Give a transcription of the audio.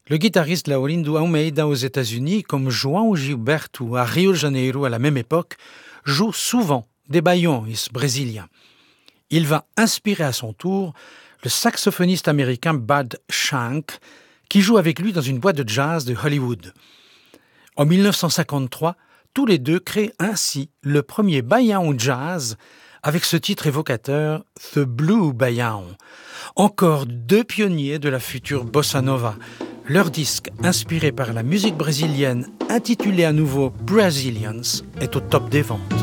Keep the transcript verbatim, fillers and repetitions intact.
Le guitariste Laurindo Almeida aux États-Unis, comme João Gilberto à Rio de Janeiro à la même époque, joue souvent des baiões brésiliens. Il va inspirer à son tour le saxophoniste américain Bud Shank, qui joue avec lui dans une boîte de jazz de Hollywood. En dix-neuf cent cinquante-trois, tous les deux créent ainsi le premier baião jazz avec ce titre évocateur « The Blue Baião ». Encore deux pionniers de la future bossa nova. Leur disque, inspiré par la musique brésilienne, intitulé à nouveau « Brazilians », est au top des ventes.